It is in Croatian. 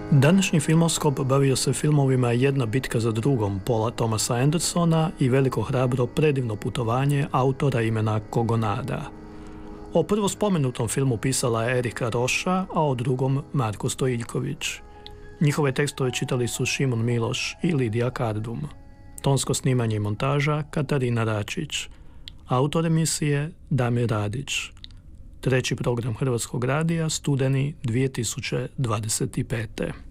Današnji filmoskop bavio se filmovima Jedna bitka za drugom Paula Thomasa Andersona i Veliko hrabro predivno putovanje autora imena Kogonada. O prvo spomenutom filmu pisala je Erika Roša, a o drugom Marko Stojiljković. Njihove tekstove čitali su Šimon Miloš i Lidija Kardum. Tonsko snimanje i montaža Katarina Račić. Autor emisije Damir Radić. Treći program Hrvatskog radija, studeni 2025.